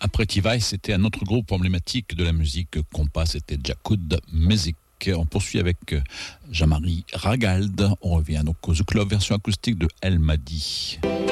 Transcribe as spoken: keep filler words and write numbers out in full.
Après T-Vice, c'était un autre groupe emblématique de la musique compas, c'était Jacoud Music. On poursuit avec Jean-Marie Ragald. On revient donc au Zoo Club version acoustique de El Madi.